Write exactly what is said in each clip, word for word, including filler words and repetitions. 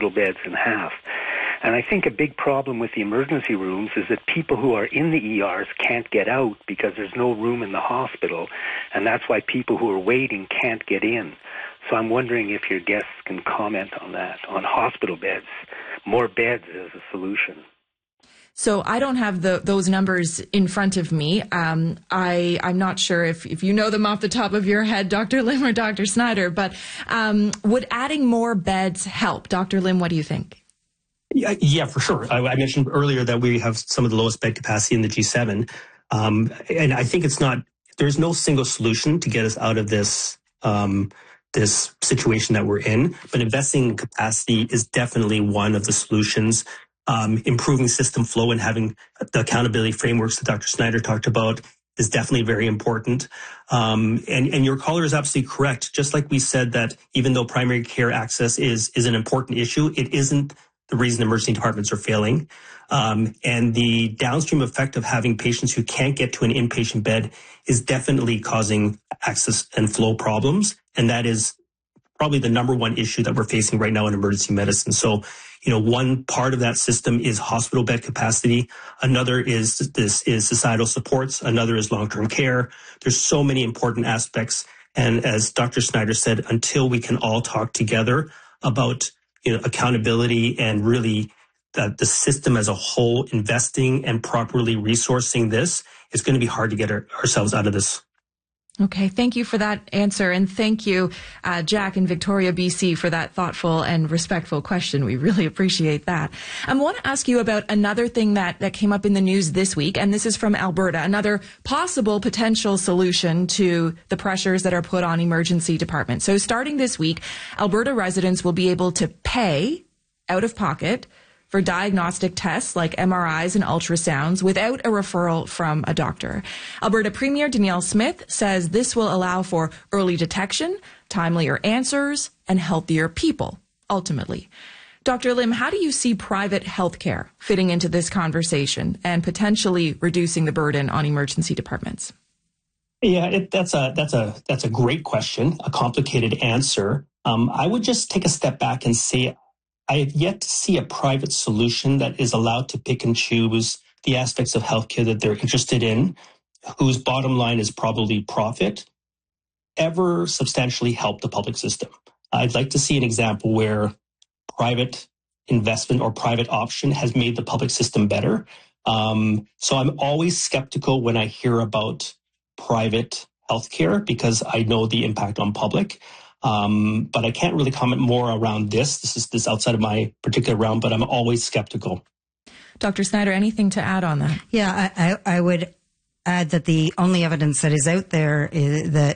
hospital beds in half. And I think a big problem with the emergency rooms is that people who are in the E Rs can't get out because there's no room in the hospital, and that's why people who are waiting can't get in. So I'm wondering if your guests can comment on that, on hospital beds. More beds is a solution. So I don't have the, those numbers in front of me. Um, I, I'm not sure if, if you know them off the top of your head, Doctor Lim or Doctor Snyder, but um, would adding more beds help? Doctor Lim, what do you think? Yeah, yeah, for sure. I, I mentioned earlier that we have some of the lowest bed capacity in the G seven. Um, and I think it's not, there's no single solution to get us out of this, um, this situation that we're in, but investing in capacity is definitely one of the solutions. Um, improving system flow and having the accountability frameworks that Doctor Snyder talked about is definitely very important. Um, and, and your caller is absolutely correct. Just like we said that even though primary care access is, is an important issue, it isn't the reason emergency departments are failing. Um, and the downstream effect of having patients who can't get to an inpatient bed is definitely causing access and flow problems. And that is probably the number one issue that we're facing right now in emergency medicine. So, you know, one part of that system is hospital bed capacity. Another is this is societal supports. Another is long-term care. There's so many important aspects. And as Doctor Snyder said, until we can all talk together about, you know, accountability and really the, the system as a whole investing and properly resourcing this, it's going to be hard to get our, ourselves out of this. Okay, thank you for that answer. And thank you, uh, Jack in Victoria, B C, for that thoughtful and respectful question. We really appreciate that. I want to ask you about another thing that, that came up in the news this week, and this is from Alberta, another possible potential solution to the pressures that are put on emergency departments. So starting this week, Alberta residents will be able to pay out of pocket for diagnostic tests like M R Is and ultrasounds without a referral from a doctor. Alberta Premier Danielle Smith says this will allow for early detection, timelier answers, and healthier people, ultimately. Doctor Lim, how do you see private healthcare fitting into this conversation and potentially reducing the burden on emergency departments? Yeah, it, that's a that's a that's a great question, a complicated answer. Um, I would just take a step back and say, I have yet to see a private solution that is allowed to pick and choose the aspects of healthcare that they're interested in, whose bottom line is probably profit, ever substantially help the public system. I'd like to see an example where private investment or private option has made the public system better. Um, so I'm always skeptical when I hear about private healthcare because I know the impact on public. Um, but I can't really comment more around this. This is this outside of my particular realm, but I'm always skeptical. Doctor Snyder, anything to add on that? Yeah, I, I, I would add that the only evidence that is out there is that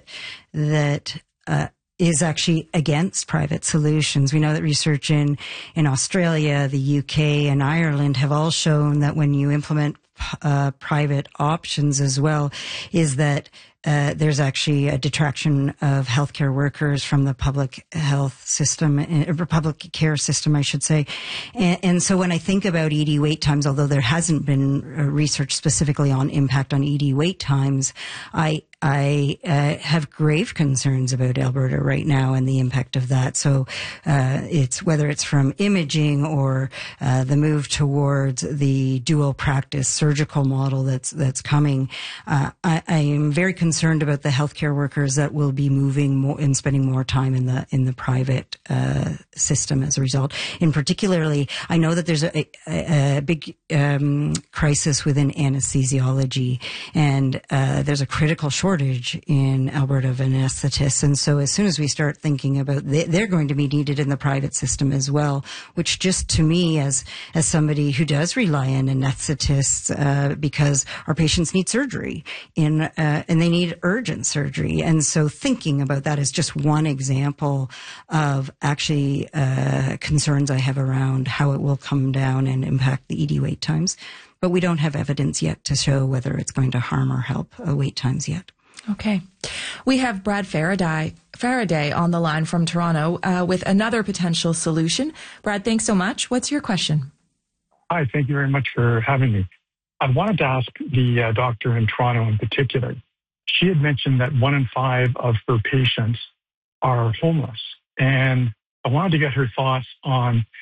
that uh, is actually against private solutions. We know that research in in Australia, the U K, and Ireland have all shown that when you implement uh, private options as well, is that Uh, there's actually a detraction of healthcare workers from the public health system, uh, public care system, I should say. And, and so when I think about E D wait times, although there hasn't been uh, research specifically on impact on E D wait times, I I uh, have grave concerns about Alberta right now and the impact of that. So uh, it's whether it's from imaging or uh, the move towards the dual practice surgical model that's that's coming. Uh, I, I am very concerned about the healthcare workers that will be moving more and spending more time in the in the private uh, system as a result. In particularly, I know that there's a, a, a big um, crisis within anesthesiology, and uh, there's a critical shortage in Alberta of anesthetists. And so as soon as we start thinking about they, they're going to be needed in the private system as well, which just to me as as somebody who does rely on anesthetists uh, because our patients need surgery in uh, and they need urgent surgery. And so thinking about that is just one example of actually uh, concerns I have around how it will come down and impact the E D wait times. But we don't have evidence yet to show whether it's going to harm or help uh, wait times yet. Okay. We have Brad Faraday, Faraday on the line from Toronto uh, with another potential solution. Brad, thanks so much. What's your question? Hi, thank you very much for having me. I wanted to ask the uh, doctor in Toronto in particular. She had mentioned that one in five of her patients are homeless. And I wanted to get her thoughts on